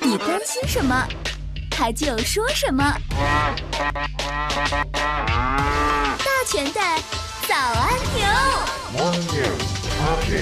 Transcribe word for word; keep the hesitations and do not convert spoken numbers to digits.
你关心什么，他就说什么。大全的早安